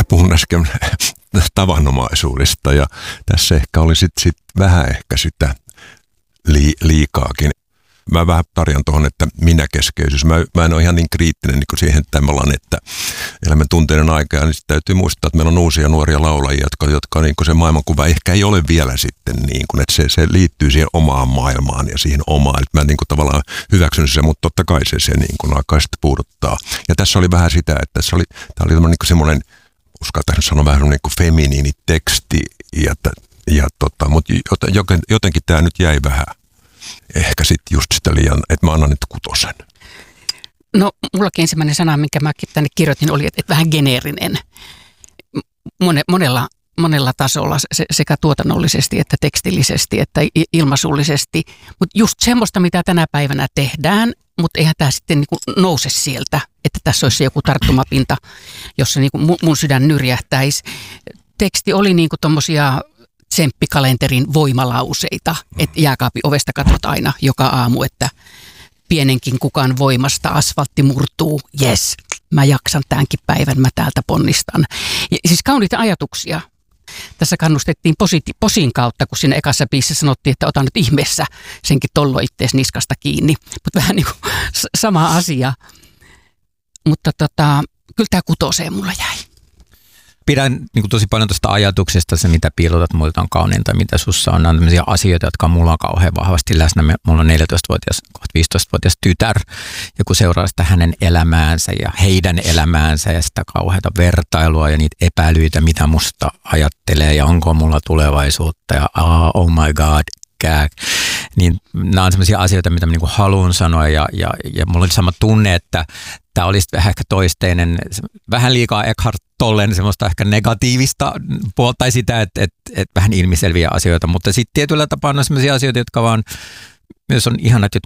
mä puhun äsken tavanomaisuudesta ja tässä ehkä oli sit vähän ehkä sitä liikaakin. Mä vähän tarjan tuohon, että minäkeskeisyys. Mä en ole ihan niin kriittinen niin kuin siihen, että me ollaan, että elämme tunteiden aikaa, niin sitten täytyy muistaa, että meillä on uusia nuoria laulajia, jotka niin kuin se maailmankuva ehkä ei ole vielä sitten niin kuin, että se liittyy siihen omaan maailmaan ja siihen omaan. Että mä niin kuin tavallaan hyväksyn se, mutta totta kai se niin kuin alkaa sitten puuduttaa. Ja tässä oli vähän sitä, että tämä oli niin kuin semmoinen, uskaltaisin sanoa vähän niin kuin feminiini teksti, mutta jotenkin tämä nyt jäi vähän. Ehkä sitten just sitä liian, että mä annan nyt 6. No, mullakin ensimmäinen sana, minkä mä tänne kirjoitin, oli, että vähän geneerinen. Monella tasolla, sekä tuotannollisesti, että tekstillisesti, että ilmaisullisesti. Mutta just semmoista, mitä tänä päivänä tehdään, mutta eihän tämä sitten niinku nouse sieltä, että tässä olisi joku tarttumapinta, jossa niinku mun sydän nyrjähtäisi. Teksti oli niinku tommosia tsemppikalenterin voimalauseita, että jääkaapin ovesta katsot aina joka aamu, että pienenkin kukan voimasta asfaltti murtuu, jes, mä jaksan tämänkin päivän, mä täältä ponnistan. Ja siis kauniita ajatuksia. Tässä kannustettiin posin kautta, kun siinä ekassa biisissä sanottiin, että ota nyt ihmeessä senkin tollo ittees niskasta kiinni. Mutta vähän niin kuin sama asia. Mutta kyllä tämä 6 mulla jäi. Pidän niin tosi paljon tuosta ajatuksesta, se mitä piilotat muilta on kauniinta, mitä sussa on tämmöisiä asioita, jotka mulla on kauhean vahvasti läsnä. Mulla on 14-vuotias, 15-vuotias tytär, ja kun seuraa sitä hänen elämäänsä ja heidän elämäänsä ja sitä kauheata vertailua ja niitä epäilyitä, mitä musta ajattelee ja onko mulla tulevaisuutta ja oh my god, niin nämä on sellaisia asioita, mitä mä niin kuin haluan sanoa ja mulla oli sama tunne, että tämä olisi vähän ehkä toisteinen, vähän liikaa Eckhart Tollen semmoista ehkä negatiivista puolta tai sitä, että vähän ilmiselviä asioita, mutta sitten tietyllä tapaa on sellaisia asioita, jotka vaan myös on ihanat